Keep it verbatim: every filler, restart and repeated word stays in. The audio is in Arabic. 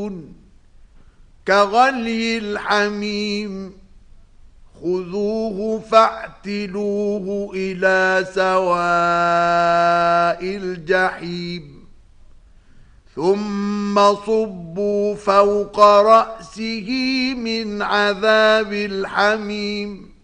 يغلون كغلي الحميم خذوه فاعتلوه إلى سواء الجحيم ثم صبوا فوق رأسه من عذاب الحميم